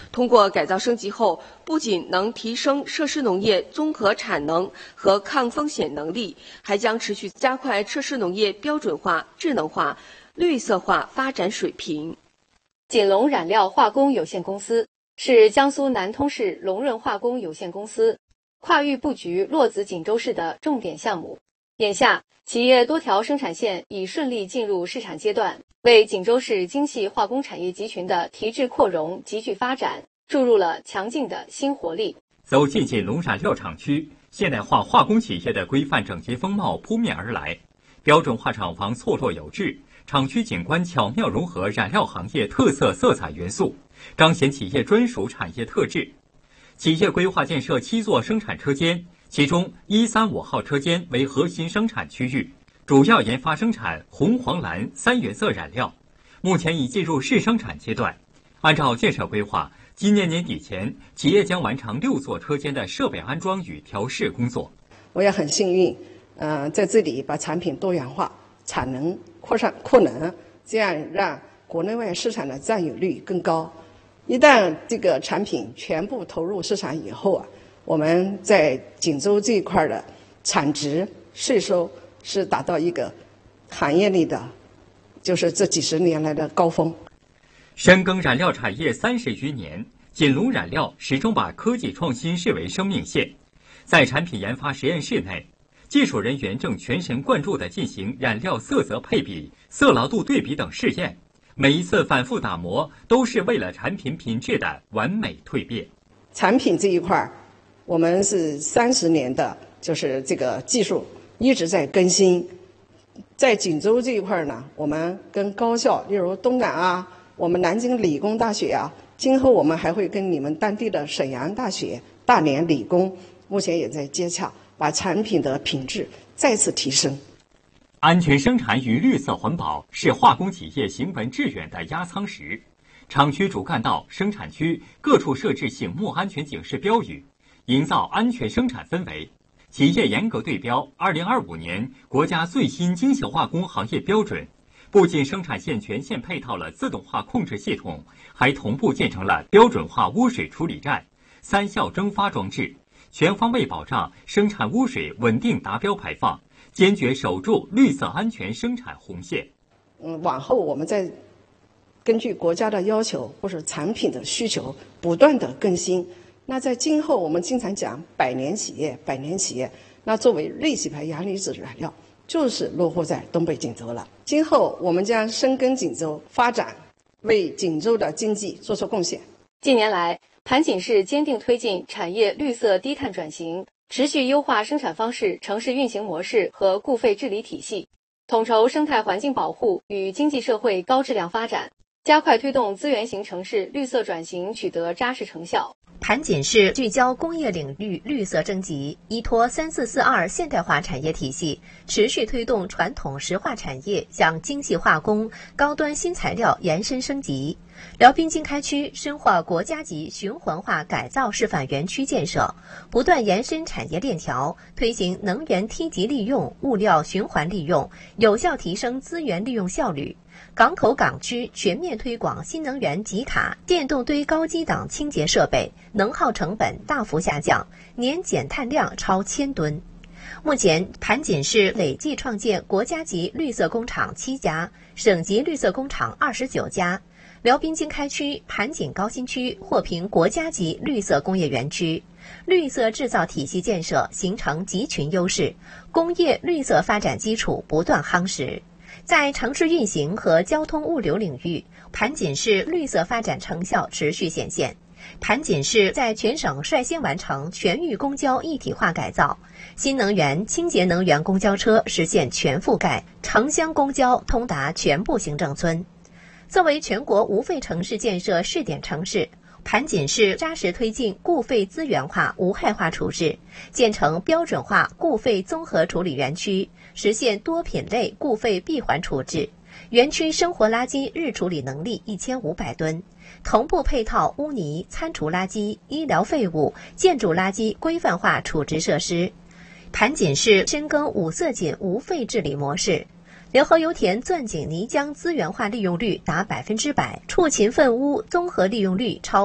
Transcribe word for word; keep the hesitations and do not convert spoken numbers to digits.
通过改造升级后，不仅能提升设施农业综合产能和抗风险能力，还将持续加快设施农业标准化、智能化、绿色化发展水平。 锦龙染料化工有限公司是江苏南通市龙润化工有限公司跨域布局洛子锦州市的重点项目。眼下，企业多条生产线已顺利进入市场阶段，为锦州市精细化工产业集群的提质扩容急剧发展注入了强劲的新活力。 走进锦龙染料厂区，现代化化工企业的规范整洁风貌扑面而来，标准化厂房错落有致，厂区景观巧妙融合染料行业特色色彩元素，彰显企业专属产业特质。企业规划建设七座生产车间，其中一三五号车间为核心生产区域，主要研发生产红、黄、蓝三原色染料，目前已进入试生产阶段。按照建设规划，今年年底前，企业将完成六座车间的设备安装与调试工作。 我也很幸运，呃，在这里把产品多元化，产能扩散扩能，这样让国内外市场的占有率更高。一旦这个产品全部投入市场以后啊，我们在锦州这一块的产值、税收是达到一个行业里的，就是这几十年来的高峰。 深耕染料产业三十余年，锦龙染料始终把科技创新视为生命线。在产品研发实验室内，技术人员正全神贯注地进行染料色泽配比、色牢度对比等试验。每一次反复打磨，都是为了产品品质的完美蜕变。 产品这一块，我们是三十年的，就是这个技术一直在更新。在锦州这一块呢，我们跟高校，例如东南啊，我们南京理工大学啊，今后我们还会跟你们当地的沈阳大学、大连理工，目前也在接洽，把产品的品质再次提升。 安全生产与绿色环保是化工企业行稳致远的压舱石。厂区主干道、生产区各处设置醒目安全警示标语，营造安全生产氛围。企业严格对标二零二五年国家最新精细化工行业标准，不仅生产线全线配套了自动化控制系统，还同步建成了标准化污水处理站、三效蒸发装置，全方位保障生产污水稳定达标排放，坚决守住绿色安全生产红线。 嗯，往后我们再根据国家的要求或者产品的需求不断的更新。那在今后我们经常讲百年企业，百年企业，那作为瑞喜牌阳离子染料就是落户在东北锦州了。今后我们将深耕锦州发展，为锦州的经济做出贡献。 近年来，盘锦市坚定推进产业绿色低碳转型，持续优化生产方式、城市运行模式和固废治理体系，统筹生态环境保护与经济社会高质量发展，加快推动资源型城市绿色转型取得扎实成效。 盘锦市聚焦工业领域绿色征集，依托三四四二现代化产业体系，持续推动传统石化产业向精细化工、高端新材料延伸升级。辽滨经开区深化国家级循环化改造示范园区建设，不断延伸产业链条，推行能源梯级利用、物料循环利用，有效提升资源利用效率。港口港区全面推广新能源集卡、电动堆高机档清洁设备，能耗成本大幅下降，年减碳量超千吨。目前，盘锦市累计创建国家级绿色工厂七家，省级绿色工厂二十九家。辽滨经开区盘锦高新区获评国家级绿色工业园区，绿色制造体系建设形成集群优势，工业绿色发展基础不断夯实。在城市运行和交通物流领域，盘锦市绿色发展成效持续显现。盘锦市在全省率先完成全域公交一体化改造，新能源、清洁能源公交车实现全覆盖，城乡公交通达全部行政村。作为全国无废城市建设试点城市，盘锦市扎实推进固废资源化、无害化处置，建成标准化固废综合处理园区，实现多品类固废闭环处置。园区生活垃圾日处理能力一千五百吨，同步配套污泥、餐厨垃圾、医疗废物、建筑垃圾规范化处置设施。盘锦市深耕五色锦无废治理模式。辽河油田钻井泥浆资源化利用率达百分之百，畜禽粪污综合利用率超